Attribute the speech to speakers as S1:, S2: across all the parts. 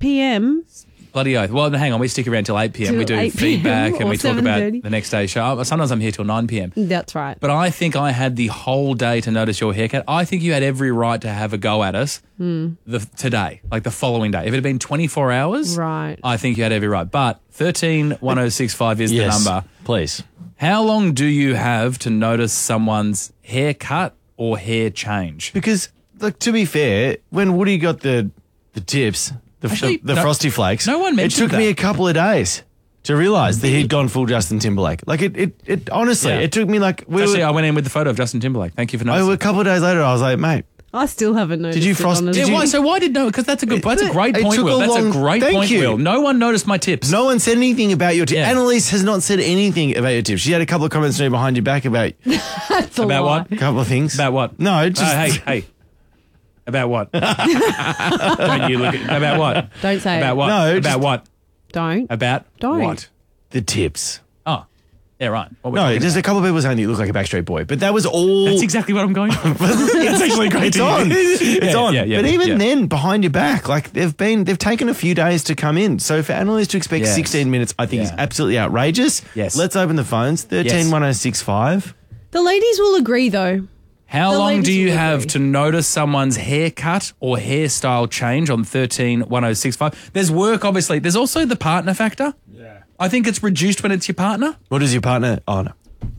S1: p.m.
S2: Bloody oath. Well, hang on. We stick around till 8 p.m.
S1: Till
S2: We do
S1: 8
S2: feedback
S1: p.m.
S2: and we
S1: or
S2: talk about
S1: 7:30.
S2: the next day's show. Sometimes I'm here till 9 p.m.
S1: That's right.
S2: But I think I had the whole day to notice your haircut. I think you had every right to have a go at us today, like the following day. If it had been 24 hours,
S1: Right.
S2: I think you had every right. But 131065 is the number.
S3: Please.
S2: How long do you have to notice someone's haircut or hair change?
S3: Because, like, to be fair, when Woody got the tips,
S2: Actually,
S3: the
S2: no-
S3: Frosty Flakes,
S2: no one mentioned
S3: it took me
S2: that.
S3: a couple of days to realise that he'd gone full Justin Timberlake. Like, it honestly,
S2: Yeah.
S3: it took me like...
S2: Actually, I went in with the photo of Justin Timberlake. Thank you for noticing.
S3: a couple of days later, I was like, mate,
S1: I still haven't noticed.
S3: Did you
S1: it,
S3: frost-
S1: honestly.
S3: did you-
S2: Why did no? Because that's a great
S3: It
S2: point,
S3: took
S2: Will.
S3: a
S2: That's a
S3: long-
S2: great
S3: thank
S2: point,
S3: you.
S2: Will. No one noticed my tips.
S3: no one said anything about your tips.
S2: Yeah.
S3: Annalise has not said anything about your tips. She had a couple of comments to me behind your back about
S1: That's a
S2: About
S1: lie.
S2: what?
S3: a couple of things.
S2: About what?
S3: No, just...
S2: Hey. About what? When you look at, about what?
S1: Don't say
S2: About
S1: it.
S2: what?
S3: No,
S2: about
S3: just-
S2: what?
S1: Don't.
S2: About
S1: Don't.
S2: what?
S3: the tips.
S2: Oh, yeah, right. What we're
S3: No,
S2: talking
S3: there's a
S2: about.
S3: couple of people saying you look like a Backstreet Boy, but that was all...
S2: That's exactly what I'm going for.
S3: it's actually great. It's on. It's on.
S2: Yeah,
S3: but even
S2: yeah.
S3: then, behind your back, like they've taken a few days to come in. So for Annalise to expect
S2: Yes.
S3: 16 minutes, I think is
S2: Yeah.
S3: absolutely outrageous.
S2: Yes.
S3: Let's open the phones. 131065.
S1: The ladies will agree, though.
S2: How
S1: The
S2: long
S1: ladies
S2: do you
S1: will
S2: have
S1: agree.
S2: to notice someone's haircut or hairstyle change on 131065? There's work, obviously. There's also the partner factor. Yeah. I think it's reduced when it's your partner.
S3: What is your partner? Oh, no.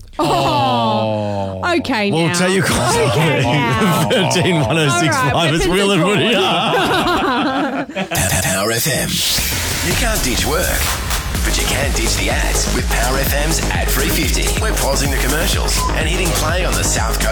S1: Okay,
S3: We'll
S1: now.
S3: take your call.
S1: Okay, now.
S3: 131065.
S1: All right,
S3: It's
S1: weapons
S3: Will and
S1: are
S3: Woody.
S4: Power FM. You can't ditch work, but you can ditch the ads with Power FM's Ad Free 50. We're pausing the commercials and hitting play on the South Coast